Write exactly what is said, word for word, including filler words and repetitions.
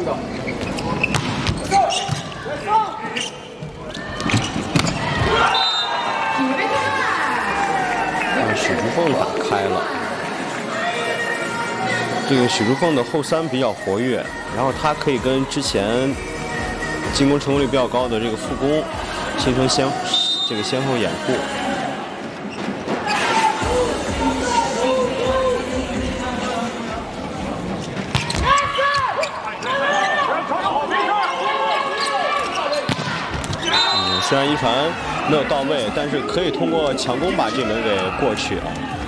让许竹凤打开了。这个许竹凤的后三比较活跃，然后她可以跟之前进攻成功率比较高的这个副攻形成先这个先后掩护。 虽然一传没有到位，但是可以通过强攻把这门给过去啊。